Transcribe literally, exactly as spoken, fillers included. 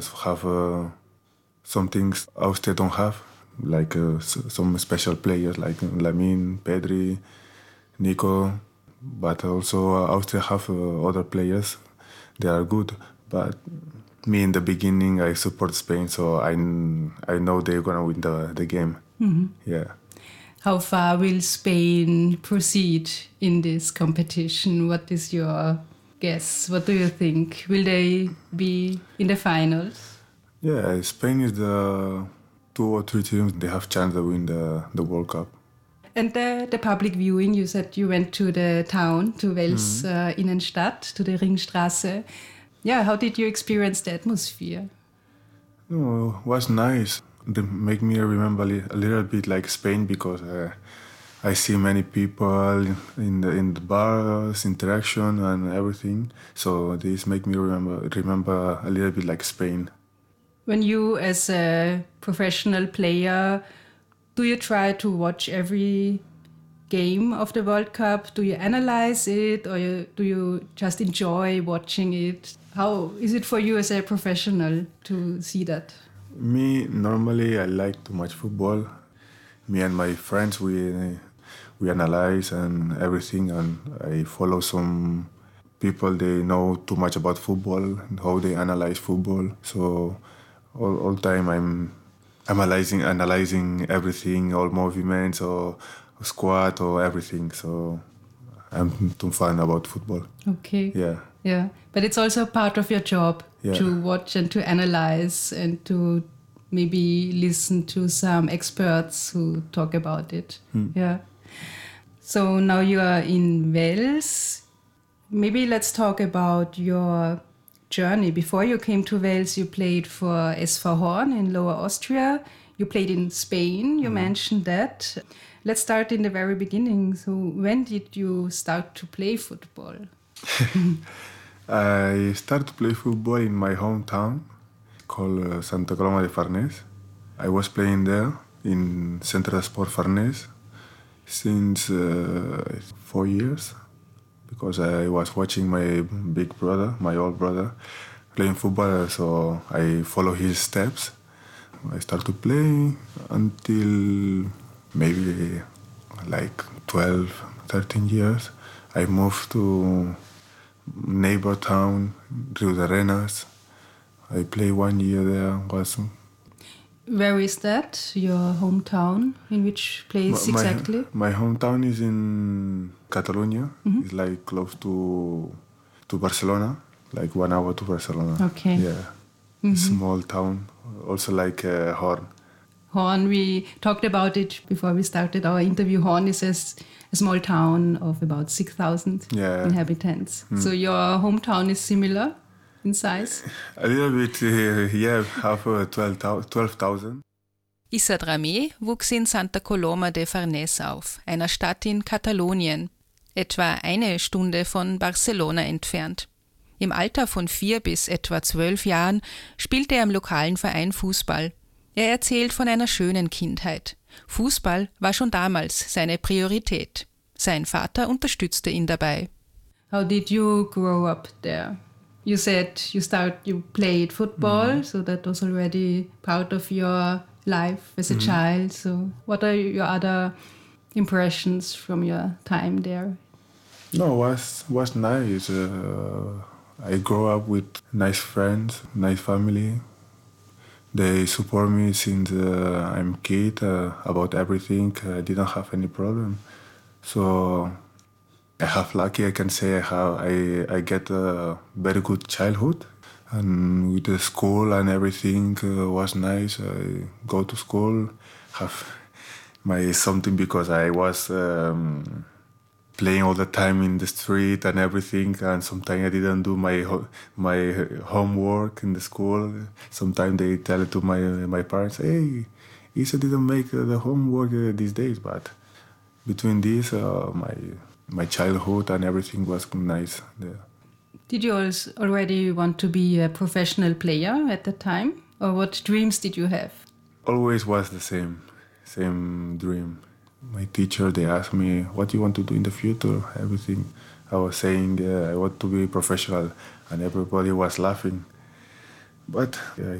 have uh, some things Austria don't have, like uh, some special players like Lamine, Pedri, Nico, but also uh, Austria have uh, other players. They are good, but me in the beginning I support Spain, so I, I know they're gonna win the, the game. Mm-hmm. Yeah. How far will Spain proceed in this competition? What is your guess? What do you think? Will they be in the finals? Yeah, Spain is the two or three teams they have chance to win the, the World Cup. And the, the public viewing, you said you went to the town, to Wels mm-hmm. uh, Innenstadt, to the Ringstraße. Yeah, how did you experience the atmosphere? No, it was nice. They make me remember a little bit like Spain because uh, I see many people in the in the bars, interaction and everything. So this make me remember remember a little bit like Spain. When you, as a professional player, do you try to watch every game of the World Cup? Do you analyze it, or you, do you just enjoy watching it? How is it for you as a professional to see that? Me, normally, I like to watch football. Me and my friends, we we analyze and everything, and I follow some people, they know too much about football, how they analyze football. So all, all time I'm analyzing analyzing everything, all movements or squad or everything. So I'm too fun about football. Okay. Yeah. Yeah. But it's also part of your job yeah. to watch and to analyze and to maybe listen to some experts who talk about it. Hmm. Yeah. So now you are in Wels. Maybe let's talk about your journey. Before you came to Wels, you played for S V Horn in Lower Austria. You played in Spain. You mm. mentioned that. Let's start in the very beginning. So when did you start to play football? I started to play football in my hometown called uh, Santa Coloma de Farners. I was playing there in Centre de Sport Farners since uh, four years because I was watching my big brother, my old brother, playing football, so I follow his steps. I started to play until maybe like twelve, thirteen years. I moved to neighbor town, Rio de Arenas. I played one year there. Was Where is that? Your hometown? In which place my, exactly? My hometown is in Catalonia. Mm-hmm. It's like close to to Barcelona, like one hour to Barcelona. Okay. Yeah. Mm-hmm. Small town, also like uh, Horn. Horn, we talked about it before we started our interview. Horn is a, a small town of about six thousand yeah. inhabitants. Mm. So your hometown is similar in size? A little bit, uh, yeah, half uh, twelve thousand. Issa Dramé wuchs in Santa Coloma de Farners auf, einer Stadt in Katalonien, etwa eine Stunde von Barcelona entfernt. Im Alter von vier bis etwa zwölf Jahren spielte er im lokalen Verein Fußball. Er erzählt von einer schönen Kindheit. Fußball war schon damals seine Priorität. Sein Vater unterstützte ihn dabei. How did you grow up there? You said you start you played football, mm-hmm. so that was already part of your life as a mm-hmm. child. So what are your other impressions from your time there? No, was was nice. Uh, I grew up with nice friends, nice family. They support me since uh, I'm a kid uh, about everything. I didn't have any problem. So I have lucky, I can say I have I, I get a very good childhood. And with the school and everything uh, was nice. I go to school, have my something because I was um, playing all the time in the street and everything, and sometimes I didn't do my ho- my homework in the school. Sometimes they tell it to my my parents, "Hey, Isa didn't make uh, the homework uh, these days." But between this, uh, my my childhood and everything was nice there. Did you also already want to be a professional player at the time, or what dreams did you have? Always was the same, same dream. My teacher, they asked me, what do you want to do in the future? Everything. I was saying, uh, I want to be professional, and everybody was laughing. But yeah,